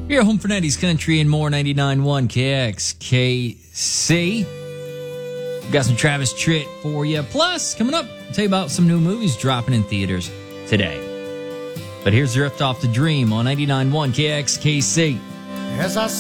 You're home for 90s Country and more, 99.1 KXKC. We've got some Travis Tritt for you. Plus, coming up, I'll tell you about some new movies dropping in theaters today. But here's Drift Off the Dream on 99.1 KXKC. As I